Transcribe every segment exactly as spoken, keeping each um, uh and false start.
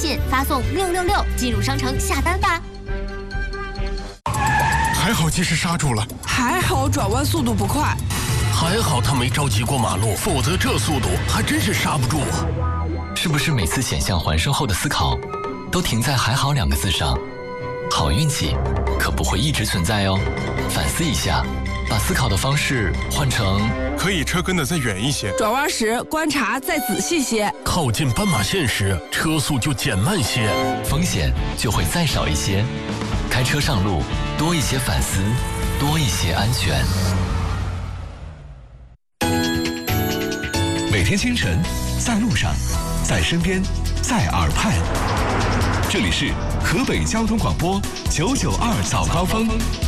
信发送六六六进入商城下单吧。 还好及时刹住了， 还好转弯速度不快， 还好他没着急过马路，否则这速度还真是刹不住啊！ 是不是每次险象环生后的思考都停在还好两个字上？好运气可不会一直存在哦，反思一下，把思考的方式换成可以车跟得再远一些， 转弯时观察再仔细些， 靠近斑马线时车速就减慢些， 风险就会再少一些。开车上路多一些反思，多一些安全。 每天清晨，在路上，在身边，在耳畔。这里是河北交通广播九九二早高峰。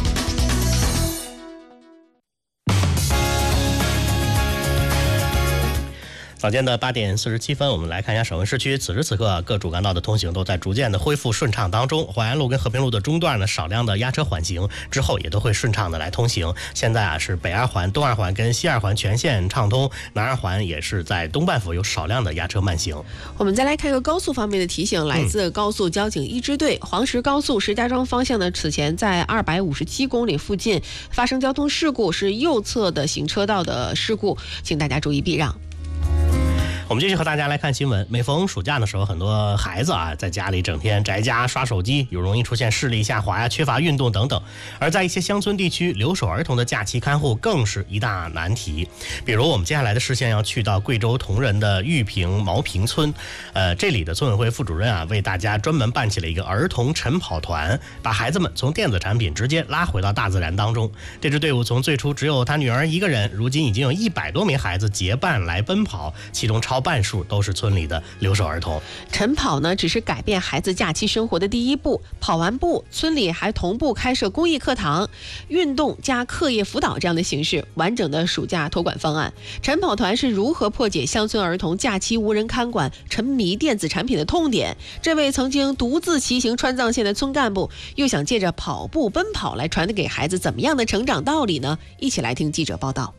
早间的八点四十七分，我们来看一下省会市区。此时此刻，各主干道的通行都在逐渐的恢复顺畅当中。淮安路跟和平路的中段呢，少量的压车缓行，之后也都会顺畅的来通行。现在啊，是北二环、东二环跟西二环全线畅通，南二环也是在东半幅有少量的压车慢行。 我们再来看一个高速方面的提醒，来自高速交警一支队，黄石高速石家庄方向呢，此前在二百五十七公里附近发生交通事故，是右侧的行车道的事故，请大家注意避让。 我们继续和大家来看新闻。每逢暑假的时候，很多孩子啊在家里整天宅家刷手机，有容易出现视力下滑呀、缺乏运动等等。而在一些乡村地区，留守儿童的假期看护更是一大难题。比如我们接下来的视线要去到贵州铜仁的玉屏毛坪村，呃，这里的村委会副主任啊为大家专门办起了一个儿童晨跑团，把孩子们从电子产品直接拉回到大自然当中。这支队伍从最初只有他女儿一个人，如今已经有一百多名孩子结伴来奔跑，其中超半数都是村里的留守儿童。 晨跑呢，只是改变孩子假期生活的第一步。跑完步，村里还同步开设公益课堂、运动加课业辅导这样的形式，完整的暑假托管方案。晨跑团是如何破解乡村儿童假期无人看管、沉迷电子产品的痛点？这位曾经独自骑行川藏线的村干部，又想借着跑步奔跑来传递给孩子怎么样的成长道理呢？一起来听记者报道。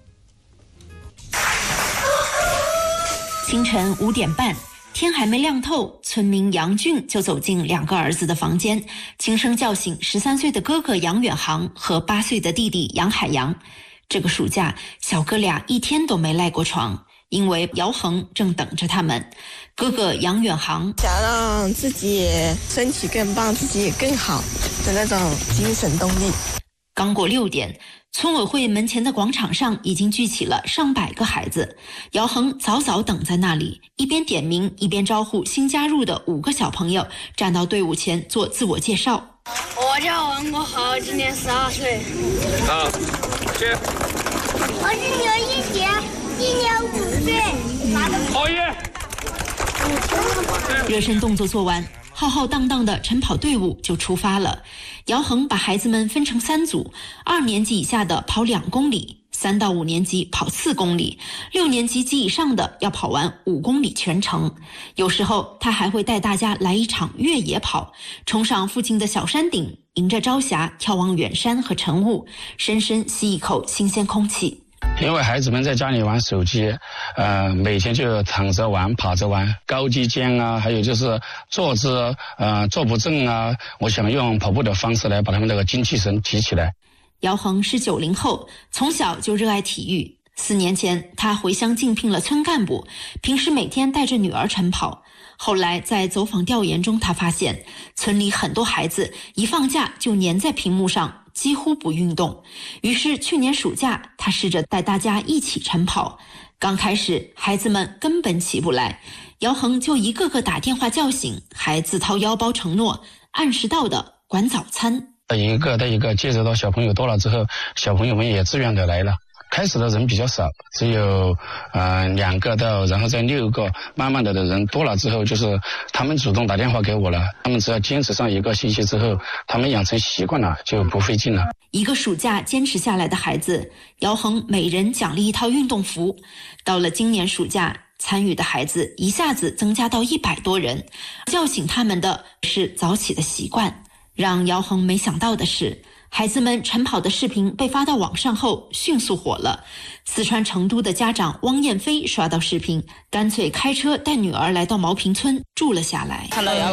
清晨五点半，天还没亮透，村民杨俊就走进两个儿子的房间，轻声叫醒十三岁的哥哥杨远航和八岁的弟弟杨海洋。这个暑假，小哥俩一天都没赖过床，因为姚恒正等着他们。哥哥杨远航想让自己身体更棒，自己更好的那种精神动力。 刚过六点，村委会门前的广场上已经聚起了上百个孩子。姚恒早早等在那里，一边点名一边招呼新加入的五个小朋友站到队伍前做自我介绍。 我叫王国豪，今年十二岁。 好，谢。 我是刘一杰，今年五岁。 好耶！ 热身动作做完，浩浩荡荡的晨跑队伍就出发了。姚恒把孩子们分成三组，二年级以下的跑两公里，三到五年级跑四公里，六年级及以上的要跑完五公里全程。有时候他还会带大家来一场越野跑，冲上附近的小山顶，迎着朝霞眺望远山和晨雾，深深吸一口新鲜空气。 因为孩子们在家里玩手机，呃，每天就躺着玩、爬着玩，高低肩啊，还有就是坐姿，呃，坐不正啊。我想用跑步的方式来把他们这个精气神提起来。 姚恒是九零后，从小就热爱体育。四年前，他回乡竞聘了村干部，平时每天带着女儿晨跑。后来在走访调研中，他发现村里很多孩子一放假就黏在屏幕上，几乎不运动。于是去年暑假，他试着带大家一起晨跑。刚开始孩子们根本起不来，姚恒就一个个打电话叫醒，还自掏腰包承诺按时到的管早餐。 一个的一个接触到小朋友多了之后，小朋友们也自愿的来了。开始的人比较少，只有呃两个到，然后再六个，慢慢的的人多了之后，就是他们主动打电话给我了。他们只要坚持上一个星期之后，他们养成习惯了，就不费劲了。 一个暑假坚持下来的孩子，姚恒每人奖励一套运动服。到了今年暑假，参与的孩子一下子增加到一百多人。叫醒他们的是早起的习惯。让姚恒没想到的是，孩子们晨跑的视频被发到网上后迅速火了。四川成都的家长汪燕飞刷到视频，干脆开车带女儿来到毛坪村住了下来。 看到